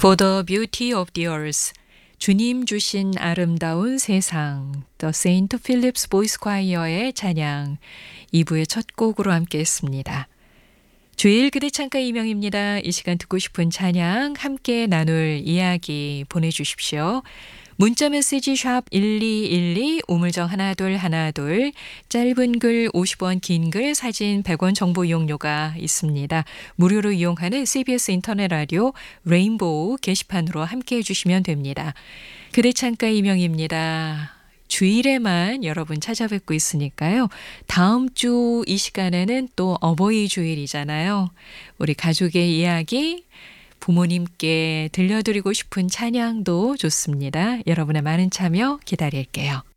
For the beauty of the earth. 주님 주신 아름다운 세상. The Saint Philip's Boys Choir의 찬양 2부의 첫 곡으로 함께 했습니다. 주일 그대 창가 이명입니다. 이 시간 듣고 싶은 찬양 함께 나눌 이야기 보내주십시오. 문자메시지 샵 1212 우물정 1212 짧은 글 50원 긴 글 사진 100원 정보 이용료가 있습니다. 무료로 이용하는 CBS 인터넷 라디오 레인보우 게시판으로 함께해 주시면 됩니다. 그대 창가 이명입니다. 주일에만 여러분 찾아뵙고 있으니까요. 다음 주 이 시간에는 또 어버이 주일이잖아요. 우리 가족의 이야기 부모님께 들려드리고 싶은 찬양도 좋습니다. 여러분의 많은 참여 기다릴게요.